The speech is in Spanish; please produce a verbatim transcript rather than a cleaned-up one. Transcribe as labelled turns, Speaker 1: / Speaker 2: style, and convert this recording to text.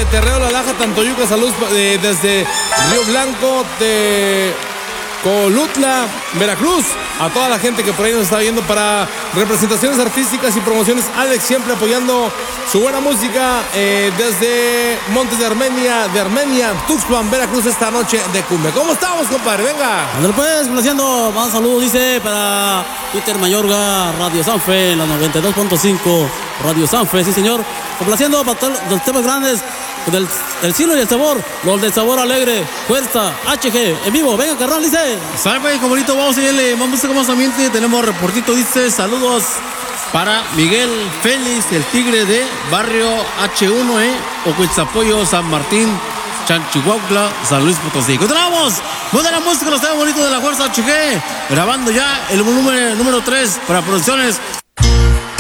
Speaker 1: desde Terreo La Laja, Tantoyuca, salud eh, desde Río Blanco, de Colutla, Veracruz. A toda la gente que por ahí nos está viendo para representaciones artísticas y promociones. Alex siempre apoyando su buena música eh, desde Montes de Armenia, de Armenia, Tuxpan, Veracruz, esta noche de cumbia. ¿Cómo estamos, compadre? Venga.
Speaker 2: Andrés, pues, haciendo más saludos, dice, para Peter Mayorga, Radio Sanfe, la noventa y dos punto cinco, Radio Sanfe, sí, señor. Complaciendo para todos los temas grandes del el cielo y el sabor, los del sabor alegre, fuerza, H G, en vivo, venga, carnal, dice.
Speaker 3: Salve, como bonito, vamos a irle, vamos a ver más ambiente, tenemos reportito, dice, saludos para Miguel Félix, el tigre de Barrio H uno, eh, Ocuitzapollo, San Martín, Chanchihuautla, San Luis Potosí. Continuamos, muy de la música, los temas bonitos de la fuerza H G, grabando ya el volumen número tres para producciones